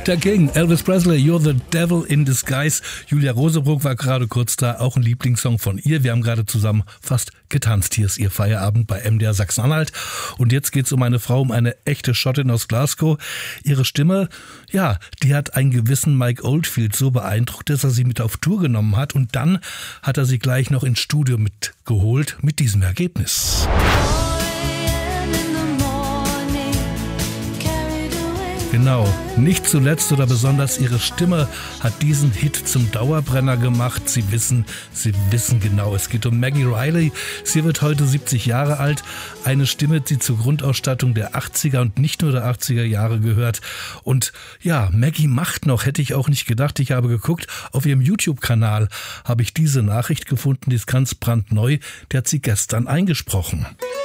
Der King, Elvis Presley, You're the Devil in Disguise. Julia Rosebrook war gerade kurz da, auch ein Lieblingssong von ihr. Wir haben gerade zusammen fast getanzt. Hier ist ihr Feierabend bei MDR Sachsen-Anhalt. Und jetzt geht's um eine Frau, um eine echte Schottin aus Glasgow. Ihre Stimme, ja, die hat einen gewissen Mike Oldfield so beeindruckt, dass er sie mit auf Tour genommen hat. Und dann hat er sie gleich noch ins Studio mitgeholt mit diesem Ergebnis. Genau, nicht zuletzt oder besonders ihre Stimme hat diesen Hit zum Dauerbrenner gemacht. Sie wissen genau, es geht um Maggie Reilly. Sie wird heute 70 Jahre alt. Eine Stimme, die zur Grundausstattung der 80er und nicht nur der 80er Jahre gehört. Und ja, Maggie macht noch, hätte ich auch nicht gedacht. Ich habe geguckt, auf ihrem YouTube-Kanal habe ich diese Nachricht gefunden, die ist ganz brandneu. Die hat sie gestern eingesprochen.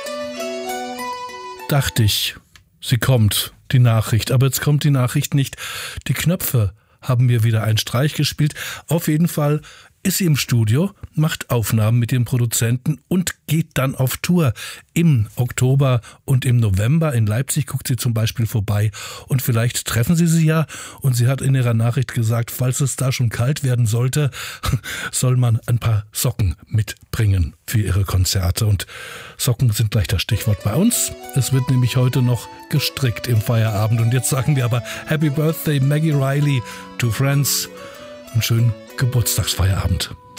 Dachte ich, sie kommt, die Nachricht. Aber jetzt kommt die Nachricht nicht. Die Knöpfe haben mir wieder einen Streich gespielt. Auf jeden Fall ist sie im Studio, macht Aufnahmen mit dem Produzenten und geht dann auf Tour. Im Oktober und im November in Leipzig guckt sie zum Beispiel vorbei. Und vielleicht treffen Sie sie ja. Und sie hat in ihrer Nachricht gesagt, falls es da schon kalt werden sollte, soll man ein paar Socken mitbringen für ihre Konzerte. Und Socken sind gleich das Stichwort bei uns. Es wird nämlich heute noch gestrickt im Feierabend. Und jetzt sagen wir aber Happy Birthday Maggie Reilly to Friends. Einen schönen Geburtstagsfeierabend.